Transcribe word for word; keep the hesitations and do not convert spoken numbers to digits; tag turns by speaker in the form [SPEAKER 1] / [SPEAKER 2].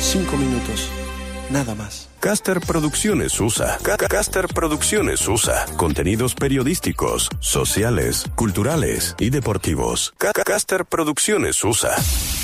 [SPEAKER 1] Cinco minutos. Nada más.
[SPEAKER 2] Caster Producciones U S A. Ca- Caster Producciones U S A. Contenidos periodísticos, sociales, culturales y deportivos. Ca- Caster Producciones U S A.